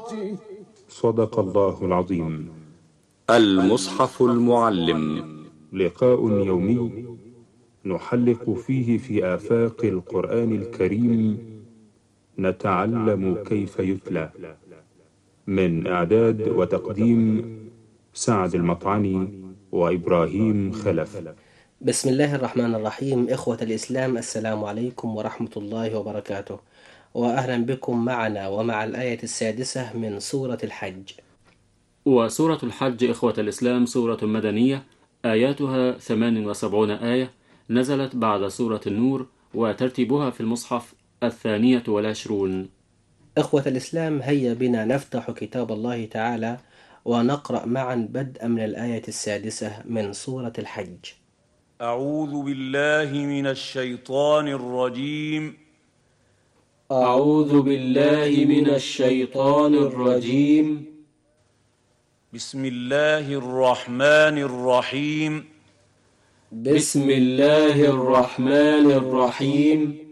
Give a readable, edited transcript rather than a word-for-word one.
صدق الله العظيم. المصحف المعلم، لقاء يومي نحلق فيه في آفاق القرآن الكريم، نتعلم كيف يتلى. من إعداد وتقديم سعد المطعني وإبراهيم خلف. بسم الله الرحمن الرحيم. إخوة الإسلام، السلام عليكم ورحمة الله وبركاته، وأهلا بكم معنا ومع الآية السادسة من سورة الحج. وسورة الحج إخوة الإسلام سورة مدنية، آياتها 78 آية، نزلت بعد سورة النور، وترتيبها في المصحف 22. إخوة الإسلام، هيا بنا نفتح كتاب الله تعالى ونقرأ معا بدءا من الآية السادسة من سورة الحج. أعوذ بالله من الشيطان الرجيم. أعوذ بالله من الشيطان الرجيم. بسم الله الرحمن الرحيم. بسم الله الرحمن الرحيم.